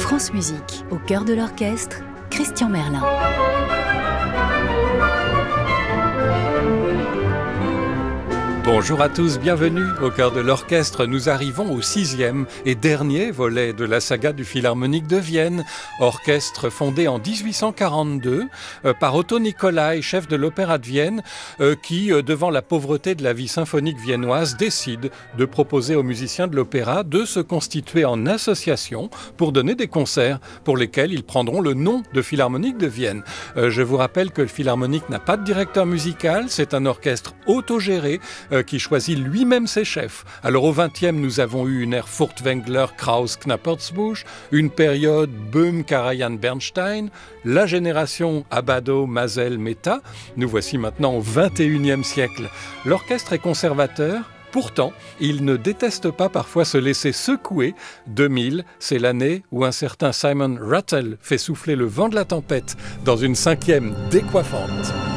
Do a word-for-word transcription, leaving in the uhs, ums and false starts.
France Musique, au cœur de l'orchestre, Christian Merlin. Bonjour à tous, bienvenue au cœur de l'orchestre. Nous arrivons au sixième et dernier volet de la saga du Philharmonique de Vienne, orchestre fondé en dix-huit cent quarante-deux euh, par Otto Nicolai, chef de l'Opéra de Vienne, euh, qui, euh, devant la pauvreté de la vie symphonique viennoise, décide de proposer aux musiciens de l'opéra de se constituer en association pour donner des concerts pour lesquels ils prendront le nom de Philharmonique de Vienne. Euh, je vous rappelle que le Philharmonique n'a pas de directeur musical, c'est un orchestre autogéré euh, qui choisit lui-même ses chefs. Alors au vingtième, nous avons eu une ère Furtwängler, Krauss, Knappertsbusch, une période Böhm, Karajan, Bernstein, la génération Abbado, Mazel, Mehta. Nous voici maintenant au vingt et unième siècle. L'orchestre est conservateur. Pourtant, il ne déteste pas parfois se laisser secouer. deux mille, c'est l'année où un certain Simon Rattle fait souffler le vent de la tempête dans une cinquième décoiffante.